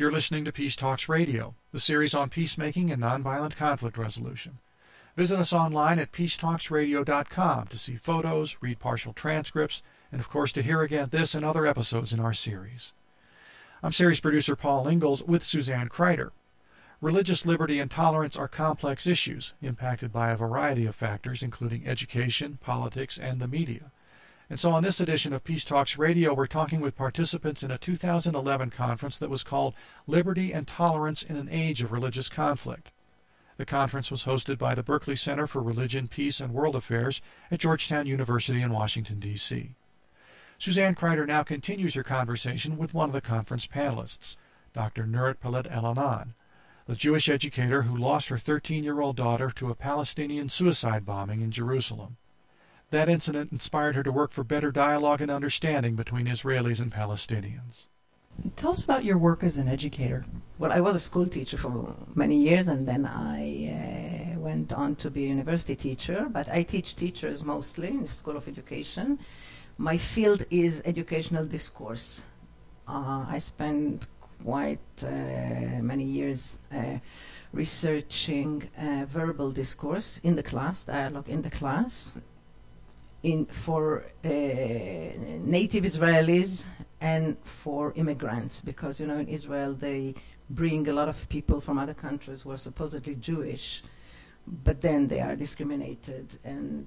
You're listening to Peace Talks Radio, the series on peacemaking and nonviolent conflict resolution. Visit us online at peacetalksradio.com to see photos, read partial transcripts, and of course to hear again this and other episodes in our series. I'm series producer Paul Ingalls with Suzanne Kryder. Religious liberty and tolerance are complex issues impacted by a variety of factors, including education, politics, and the media. And so on this edition of Peace Talks Radio, we're talking with participants in a 2011 conference that was called Liberty and Tolerance in an Age of Religious Conflict. The conference was hosted by the Berkeley Center for Religion, Peace, and World Affairs at Georgetown University in Washington, D.C. Suzanne Kryder now continues her conversation with one of the conference panelists, Dr. Nurit Palled-El-Anan, the Jewish educator who lost her 13-year-old daughter to a Palestinian suicide bombing in Jerusalem. That incident inspired her to work for better dialogue and understanding between Israelis and Palestinians. Tell us about your work as an educator. Well, I was a school teacher for many years, and then I went on to be a university teacher, but I teach teachers mostly in the School of Education. My field is educational discourse. I spent quite many years researching verbal discourse in the class, dialogue in the class, for native Israelis and for immigrants, because in Israel they bring a lot of people from other countries who are supposedly Jewish, but then they are discriminated, and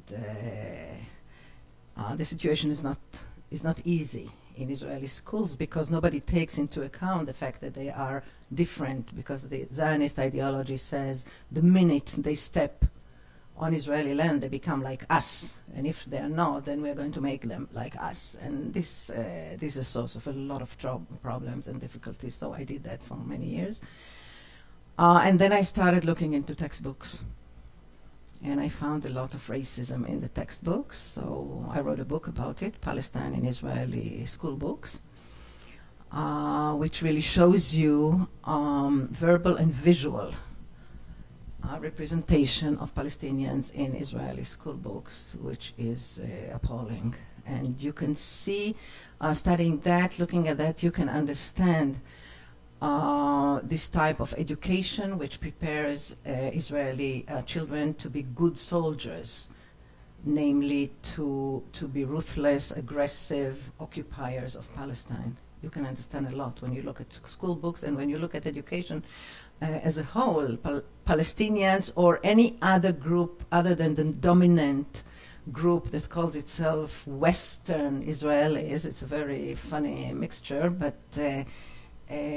the situation is not easy in Israeli schools, because nobody takes into account the fact that they are different, because the Zionist ideology says the minute they step on Israeli land, they become like us, and if they are not, then we are going to make them like us. And this is a source of a lot of problems and difficulties, so I did that for many years. And then I started looking into textbooks, and I found a lot of racism in the textbooks, so I wrote a book about it, Palestine in Israeli School Books, which really shows you verbal and visual representation of Palestinians in Israeli school books, which is appalling. And you can see, studying that, looking at that, you can understand this type of education which prepares Israeli children to be good soldiers, namely to be ruthless, aggressive occupiers of Palestine. You can understand a lot when you look at school books and when you look at education as a whole. Palestinians or any other group other than the dominant group that calls itself Western Israelis, it's a very funny mixture, but